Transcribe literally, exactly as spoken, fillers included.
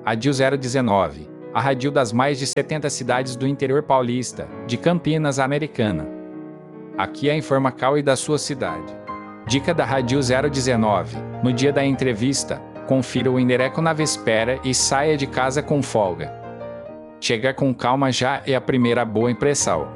Radil zero dezenove, a radil das mais de setenta cidades do interior paulista, de Campinas, Americana. Aqui é a Informacal e da sua cidade. Dica da Radil zero dezenove, no dia da entrevista, confira o endereço na véspera e saia de casa com folga. Chegar com calma já é a primeira boa impressão.